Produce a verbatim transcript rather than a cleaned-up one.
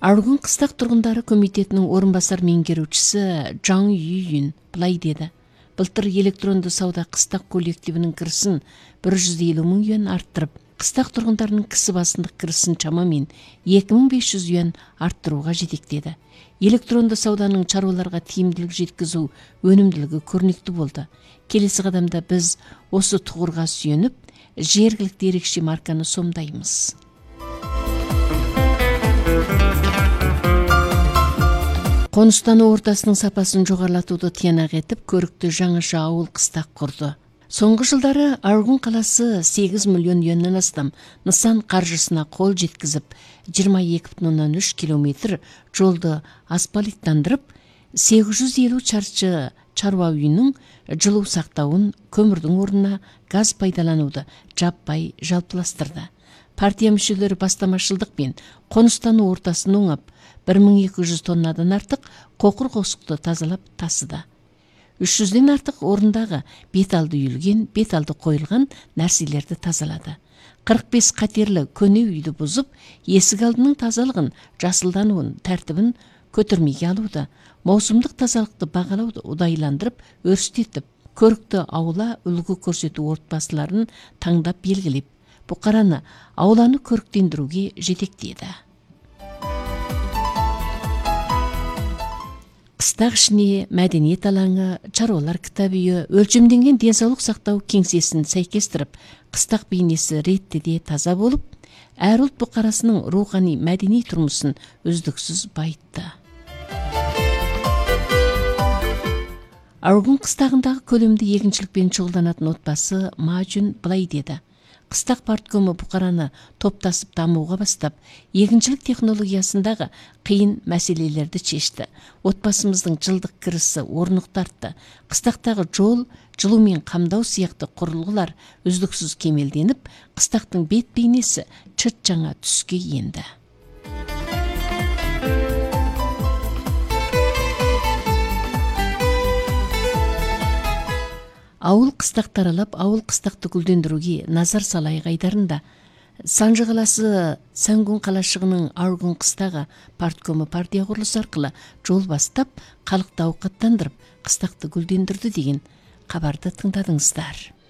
Аргун Кыстак тургундары комитетинин орун басар меңгерүүчүсү Жаң Үйүн былай деди. Былтыр электронду сауда Кыстак коллективинин кырсын бир жүз элүү миң юан арттырып, Кыстак тургундарынын кісі басындык кырсын чамамен эки миң беш жүз юан арттырууга жетектеди. Электронду сауданын чарбаларга тиимдүүлүк жеткизүү өнүмдүүлүгү көрүнүктүү болду. Келесі кадамда биз осы тугурга сүйөнүп, жергиликтүү эрекчи марканы сомдаймыз. Конустануу ортасынын сапасын жогорулатууду тыянак этип, көрүктүү жаңыша ауыл Кыстак курду. Соңғы жылдары Аргун каласы сегиз миллион юандан астам нысан каржысына кол жеткизип, жыйырма эки бүтүн ондон үч километр жолду асфальттандырып, сегиз жүз элүү чарчы чарба үйүнүн жылуу сактауун, көмүрдүн ордуна газ пайдаланууду жаппай жалпылаштырды. Партия мүчөлөрү бастамачылдык менен конустануу ортасын оңап, бир миң эки жүз тоннадан артык кокур косукту тазалап тасыды. үч жүздөн артык орундагы бет алды үйүлгөн, бет алды коюлган нерселерди тазалады. кырк беш катерлі көне үйдү бузуп, эсик алдынын тазалыгын, жасылдануун, тартибин көтөрмөгө алууда, моусумдук тазалыкты багалауду удайландырып, өрстөтүп, көрүктүү аула үлгү көрсөтүү отбасыларын таңдап белгилеп, букараны ауланы көрүктөндүрүүгө жетектеди. Кыстак ишини мәдениет алаңы, чарбалар китап үйү, өлчөмдөнген ден соолук сактоо кеңсесин сайкестирип, Кыстак бейнеси реттеде таза болуп, ар улт букарасынын руханий мәдени турмушун үздүксүз байытты. Аргун Кыстагындагы көлөмдүү эгинчиликпен чогулданатын отбасы Мажун былай деди. Кыстак парткому букараны топтасып дамууга бастап, эгинчилик технологиясындагы кыйын маселелерди чечти. Отбасымыздын жылдык кырысы орнукту артты. Кыстактагы жол, жылуу менен камдоо сыяктуу курулгулар үздүксүз кемелденип, Кыстактын бет бейнеси чыт жаңа түскө энди. Ауыл Кыстак таралап, ауыл Кыстакты гүлдөндүрүүгө назар салайык айдарында Санжы каласы Сангун калашыгынын Аргун Кыстагы парткому партия курулушу аркылуу жол бастап, калкты оокаттандырып, Кыстакты гүлдөндүрдү деген кабарды тыңдадыңыздар.